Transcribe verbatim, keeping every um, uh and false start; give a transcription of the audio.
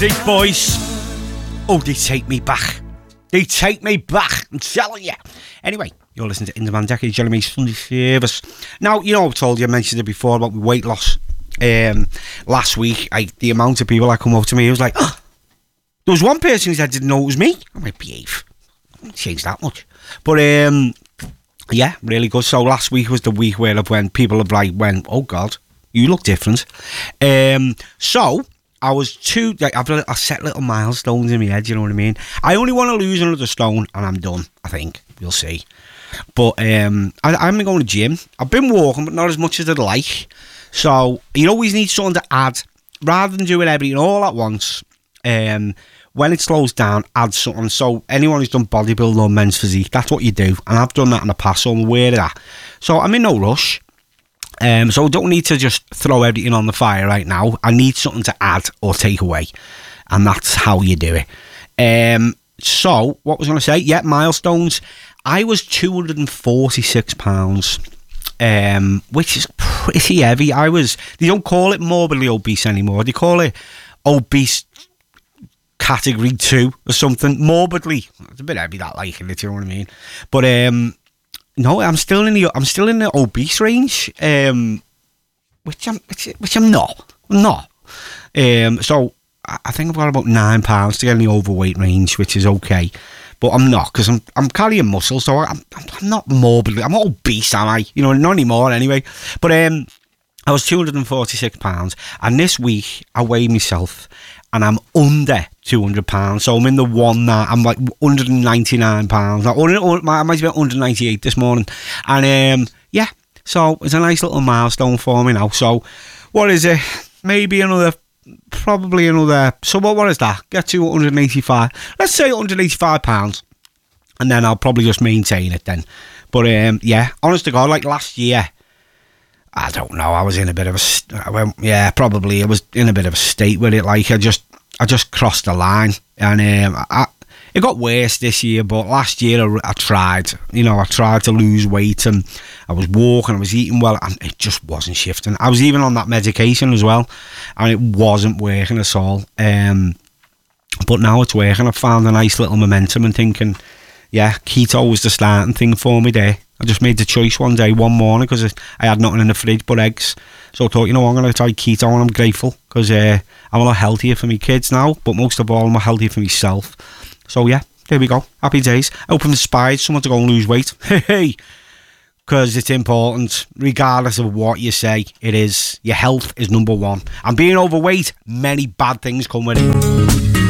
These boys, oh, they take me back. They take me back, I'm telling you. Anyway, you're listening to In Demand Decade, Jeremy Sunday Service. Now, you know, I've told you, I mentioned it before about my weight loss. Um, last week, I, the amount of people that come up to me, it was like, oh, there was one person who said didn't know it was me. I might behave. I didn't change that much. But, um, yeah, really good. So last week was the week where when people have like went, oh God, you look different. Um, so... I was too, like, I've I set little milestones in my head, you know what I mean? I only want to lose another stone and I'm done, I think. We'll see. But um, I, I'm going to the gym. I've been walking, but not as much as I'd like. So you always need something to add. Rather than doing everything all at once, um, when it slows down, add something. So anyone who's done bodybuilding or men's physique, that's what you do. And I've done that in the past, so I'm aware of that. So I'm in no rush. Um, so I don't need to just throw everything on the fire right now. I need something to add or take away. And that's how you do it. Um, so, what was I going to say? Yeah, milestones. I was two hundred forty-six pounds, um, which is pretty heavy. I was, they don't call it morbidly obese anymore. They call it obese category two or something. Morbidly. It's a bit heavy, that, like, it, you know what I mean? But, um... no, I'm still in the I'm still in the obese range, um, which I'm which, which I'm not. I'm not. Um, so I think I've got about nine pounds to get in the overweight range, which is okay, but I'm not because I'm I'm carrying muscle, so I'm I'm not morbidly. I'm not obese, am I? You know, not anymore anyway. But um, I was two hundred forty-six pounds, and this week I weighed myself, and I'm under two hundred pounds. So I'm in the one that I'm like one hundred ninety-nine pounds. I might be one hundred ninety-eight this morning. And um, yeah, so it's a nice little milestone for me now. So what is it? Maybe another, probably another, so what, what is that? Get to one hundred eighty-five. Let's say one hundred eighty-five pounds. And then I'll probably just maintain it then. But um, yeah, honest to God, like last year, I don't know, I was in a bit of a, I went, yeah, probably I was in a bit of a state with it. Like I just, I just crossed the line, and um, I, it got worse this year, but last year I, I tried, you know, I tried to lose weight, and I was walking, I was eating well, and it just wasn't shifting. I was even on that medication as well, and it wasn't working at all. Um, but now it's working. I've found a nice little momentum and thinking, yeah, keto was the starting thing for me there. I just made the choice one day, one morning, because I had nothing in the fridge but eggs. So I thought, you know, I'm going to try keto, and I'm grateful because uh, I'm a lot healthier for my kids now, but most of all, I'm healthier for myself. So yeah, there we go. Happy days. I hope I've inspired someone to go and lose weight. Hey, because it's important, regardless of what you say, it is. Your health is number one. And being overweight, many bad things come with it.